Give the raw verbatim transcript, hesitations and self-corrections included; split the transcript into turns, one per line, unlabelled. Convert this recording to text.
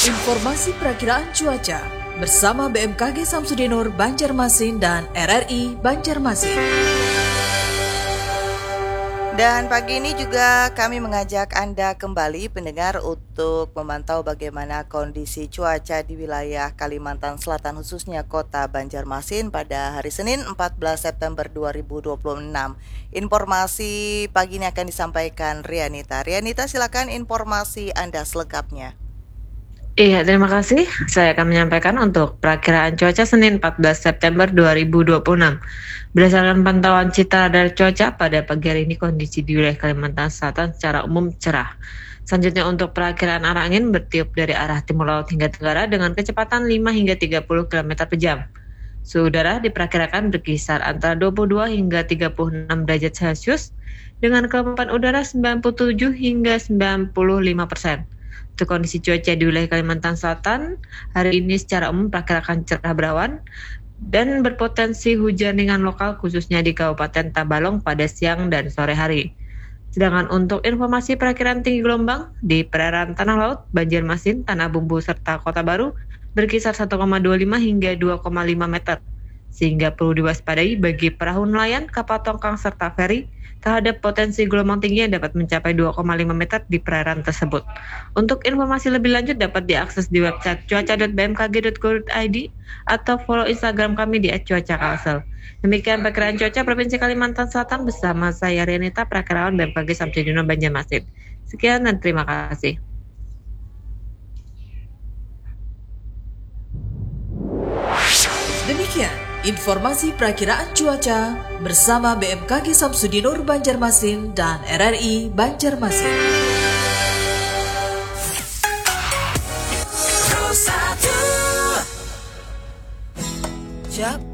Informasi perakiraan cuaca bersama B M K G Samsudinur Banjarmasin dan R R I Banjarmasin.
Dan pagi ini juga kami mengajak Anda kembali pendengar untuk memantau bagaimana kondisi cuaca di wilayah Kalimantan Selatan khususnya kota Banjarmasin pada hari Senin empat belas September dua ribu dua puluh enam. Informasi pagi ini akan disampaikan Rianita. Rianita, silakan informasi Anda selengkapnya.
Iya, terima kasih. Saya akan menyampaikan untuk perakiraan cuaca Senin empat belas September dua ribu dua puluh enam. Berdasarkan pantauan Citra Radar Cuaca, pada pagi hari ini kondisi di wilayah Kalimantan Selatan secara umum cerah. Selanjutnya untuk perakiraan arah angin bertiup dari arah timur laut hingga tenggara dengan kecepatan lima hingga tiga puluh kilometer per jam. Suhu udara diperkirakan berkisar antara dua puluh dua hingga tiga puluh enam derajat Celcius dengan kelembapan udara sembilan puluh tujuh hingga sembilan puluh lima persen. Untuk kondisi cuaca di wilayah Kalimantan Selatan, hari ini secara umum diperkirakan cerah berawan dan berpotensi hujan ringan lokal khususnya di Kabupaten Tabalong pada siang dan sore hari. Sedangkan untuk informasi perakiraan tinggi gelombang di perairan Tanah Laut, Banjarmasin, Tanah Bumbu, serta Kota Baru berkisar satu koma dua lima hingga dua koma lima meter, sehingga perlu diwaspadai bagi perahu nelayan, kapal tongkang, serta feri terhadap potensi gelombang tinggi yang dapat mencapai dua koma lima meter di perairan tersebut. Untuk informasi lebih lanjut dapat diakses di website cuaca dot b m k g dot go dot i d atau follow Instagram kami di et cuaca kalsel. Demikian perkiraan cuaca Provinsi Kalimantan Selatan bersama saya Rianita, perakiraan B M K G Samsudinur Banjarmasin. Sekian dan terima kasih.
Demikian informasi perakiraan cuaca bersama B M K G Samsudinur Banjarmasin dan R R I Banjarmasin.
Siap.